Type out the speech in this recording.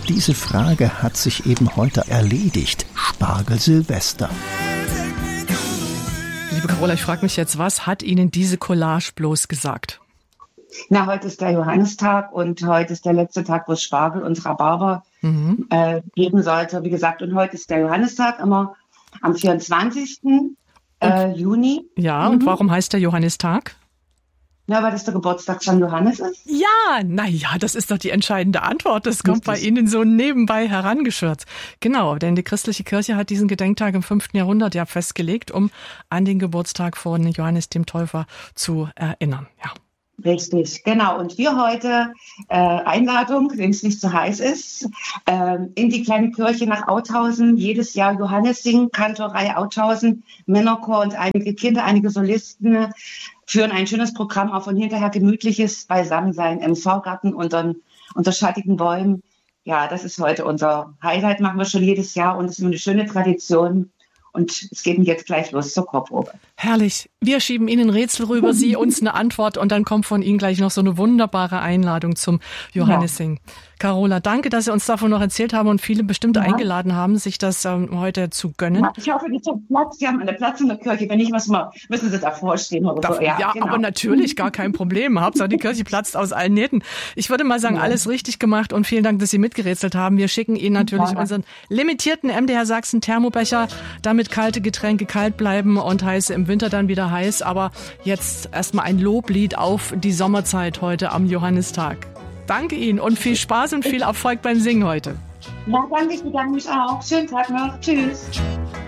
diese Frage hat sich eben heute erledigt. Spargel-Silvester. Liebe Carola, ich frage mich jetzt, was hat Ihnen diese Collage bloß gesagt? Na, heute ist der Johannistag und heute ist der letzte Tag, wo es Spargel und Rhabarber geben sollte. Wie gesagt, und heute ist der Johannistag, immer am 24. Juni. Ja, und warum heißt der Johannistag? Ja, weil das der Geburtstag von Johannes ist. Ja, naja, das ist doch die entscheidende Antwort. Das kommt bei Ihnen so nebenbei herangeschürzt. Genau, denn die christliche Kirche hat diesen Gedenktag im 5. Jahrhundert ja festgelegt, um an den Geburtstag von Johannes dem Täufer zu erinnern. Ja. Richtig, genau. Und wir heute Einladung, wenn es nicht zu heiß ist, in die kleine Kirche nach Authausen. Jedes Jahr Johannes singen, Kantorei Authausen, Männerchor und einige Kinder, einige Solisten führen ein schönes Programm auf und hinterher gemütliches Beisammensein im V-Garten unter schattigen Bäumen. Ja, das ist heute unser Highlight, machen wir schon jedes Jahr und es ist eine schöne Tradition. Und es geht jetzt gleich los zur Chorprobe. Herrlich. Wir schieben Ihnen Rätsel rüber, Sie uns eine Antwort und dann kommt von Ihnen gleich noch so eine wunderbare Einladung zum Johannissingen. Ja. Carola, danke, dass Sie uns davon noch erzählt haben und viele bestimmt eingeladen haben, sich das heute zu gönnen. Ja, ich hoffe, die haben Platz. Sie haben einen Platz in der Kirche. Wenn nicht, müssen Sie davor stehen oder so. Ja, genau. Aber natürlich, gar kein Problem. Hauptsache, die Kirche platzt aus allen Nähten. Ich würde mal sagen, alles richtig gemacht und vielen Dank, dass Sie mitgerätselt haben. Wir schicken Ihnen natürlich unseren limitierten MDR Sachsen Thermobecher, damit kalte Getränke kalt bleiben und heiße im Winter dann wieder heiß. Aber jetzt erstmal ein Loblied auf die Sommerzeit heute am Johannistag. Danke Ihnen und viel Spaß und viel Erfolg beim Singen heute. Ja, danke, ich bedanke mich auch. Schönen Tag noch. Tschüss.